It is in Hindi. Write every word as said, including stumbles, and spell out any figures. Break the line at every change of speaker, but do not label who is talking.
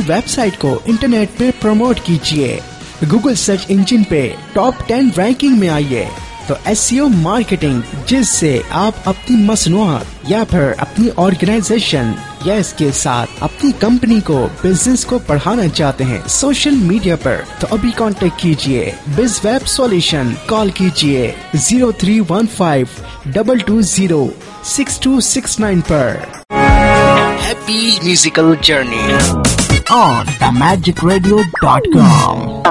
वेबसाइट को इंटरनेट पे प्रमोट कीजिए, गूगल सर्च इंजन पे टॉप टेन रैंकिंग में आइए। तो एसईओ मार्केटिंग, जिससे आप अपनी मसनूआत या फिर अपनी ऑर्गेनाइजेशन या इसके साथ अपनी कंपनी को, बिजनेस को बढ़ाना चाहते हैं सोशल मीडिया पर, तो अभी कांटेक्ट कीजिए बिज वेब सॉल्यूशन। कॉल कीजिए zero three one five double two zero six to six nine पर। Happy musical journey on the magic radio dot com.